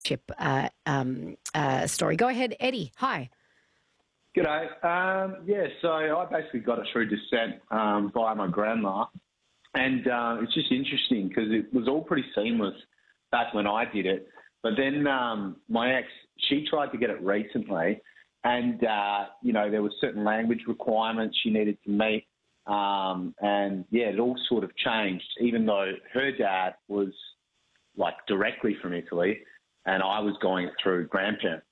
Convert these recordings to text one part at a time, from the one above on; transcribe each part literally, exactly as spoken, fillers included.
citizenship uh, um, uh, story. Go ahead, Eddie. Hi. G'day. Um, yeah, so I basically got it through descent um, via my grandma. And uh, it's just interesting because it was all pretty seamless back when I did it. But then um, my ex, she tried to get it recently. And, uh, you know, there were certain language requirements she needed to meet. Um, and, yeah, it all sort of changed, even though her dad was, like, directly from Italy and I was going through grandparents.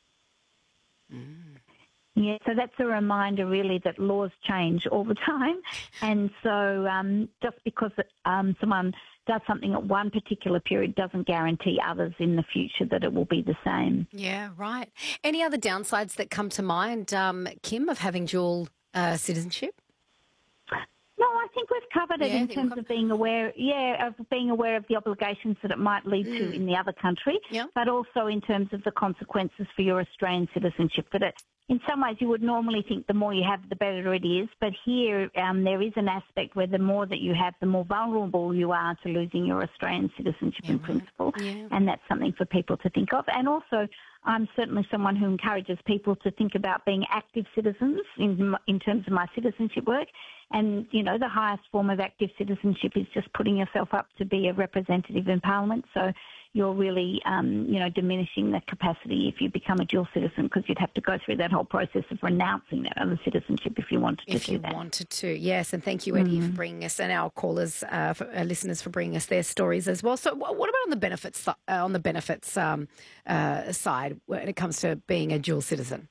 Mm. Yeah, so that's a reminder really that laws change all the time. And so um, just because um, someone does something at one particular period doesn't guarantee others in the future that it will be the same. Yeah, right. Any other downsides that come to mind, um, Kim, of having dual uh, citizenship? No, I think we've covered it Yeah, in terms of being aware, yeah, of being aware of the obligations that it might lead mm. to in the other country, yeah. but also in terms of the consequences for your Australian citizenship. But it, in some ways, you would normally think the more you have, the better it is. But here, um, there is an aspect where the more that you have, the more vulnerable you are to losing your Australian citizenship yeah, in right. principle. Yeah. And that's something for people to think of. And also, I'm certainly someone who encourages people to think about being active citizens in, in terms of my citizenship work. And, you know, the highest form of active citizenship is just putting yourself up to be a representative in Parliament. So you're really, um, you know, diminishing the capacity if you become a dual citizen, because you'd have to go through that whole process of renouncing that other citizenship if you wanted to if do you that. wanted to, yes. And thank you, Eddie, mm. for bringing us, and our callers, uh, for, our listeners, for bringing us their stories as well. So, what about on the benefits uh, on the benefits um, uh, side when it comes to being a dual citizen?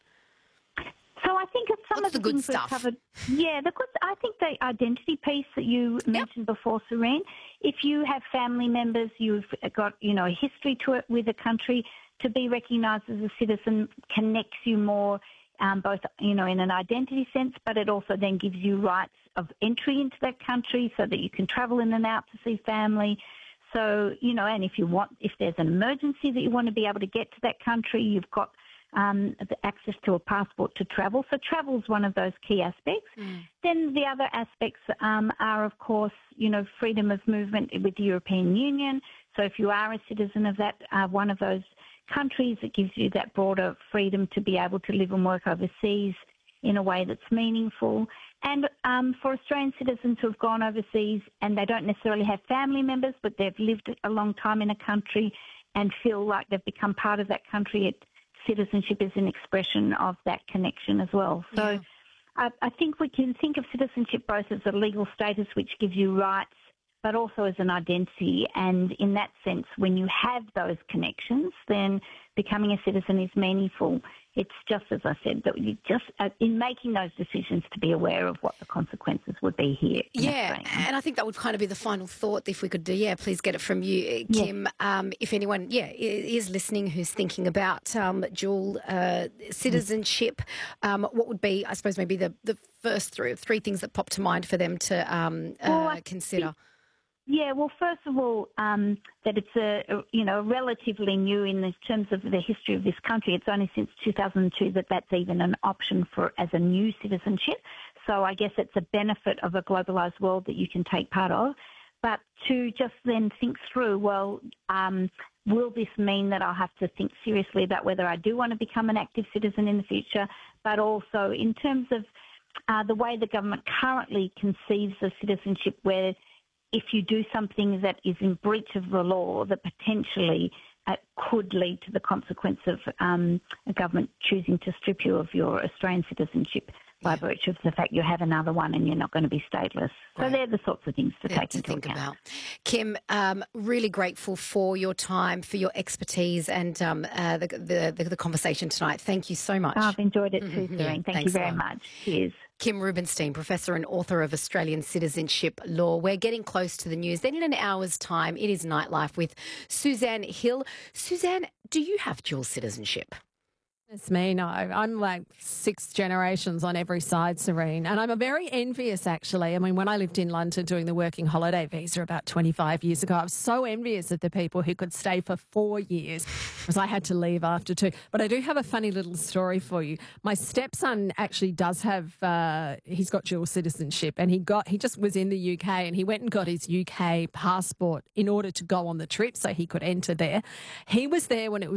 So I think it's some What's of the, the good things stuff? we've covered. Yeah, the good, I think the identity piece that you yep. mentioned before, Serene. If you have family members, you've got, you know, a history to it with a country, to be recognised as a citizen connects you more, um, both, you know, in an identity sense, but it also then gives you rights of entry into that country so that you can travel in and out to see family. So, you know, and if you want, if there's an emergency that you want to be able to get to that country, you've got Um, the access to a passport to travel. So travel is one of those key aspects. Mm. Then the other aspects um, are, of course, you know, freedom of movement with the European Union. So if you are a citizen of that, uh, one of those countries, it gives you that broader freedom to be able to live and work overseas in a way that's meaningful. And um, for Australian citizens who have gone overseas and they don't necessarily have family members, but they've lived a long time in a country and feel like they've become part of that country, it citizenship is an expression of that connection as well. So yeah. I, I think we can think of citizenship both as a legal status which gives you rights, but also as an identity. And in that sense, when you have those connections, then becoming a citizen is meaningful. It's just, as I said, that you just, uh, in making those decisions, to be aware of what the consequences would be here. Yeah, and I think that would kind of be the final thought, if we could do, yeah, please get it from you, Kim. Yes. Um, if anyone, yeah, is listening who's thinking about um, dual uh, citizenship, um, what would be, I suppose, maybe the, the first three, three things that pop to mind for them to um, well, uh, consider? Think- Yeah, well, first of all, um, that it's a, a you know relatively new in the terms of the history of this country. It's only since two thousand two that that's even an option for as a new citizenship. So I guess it's a benefit of a globalised world that you can take part of. But to just then think through, well, um, will this mean that I'll have to think seriously about whether I do want to become an active citizen in the future? But also in terms of uh, the way the government currently conceives of citizenship, where if you do something that is in breach of the law, that potentially uh, could lead to the consequence of um, a government choosing to strip you of your Australian citizenship by yeah. virtue of the fact you have another one and you're not going to be stateless. So right. they're the sorts of things to yeah, take to into think account. About. Kim, um, really grateful for your time, for your expertise and um, uh, the, the, the, the conversation tonight. Thank you so much. Oh, I've enjoyed it too, Mm-hmm. Serene. Yeah, Thank you very much. Cheers. Kim Rubenstein, Professor and author of Australian Citizenship Law. We're getting close to the news. Then in an hour's time, it is Nightlife with Suzanne Hill. Suzanne, do you have dual citizenship? It's me, no. I'm like six generations on every side, Serene. And I'm very envious, actually. I mean, when I lived in London doing the working holiday visa about twenty-five years ago, I was so envious of the people who could stay for four years because I had to leave after two. But I do have a funny little story for you. My stepson actually does have, uh, he's got dual citizenship, and he got, he just was in the U K and he went and got his U K passport in order to go on the trip so he could enter there. He was there when it was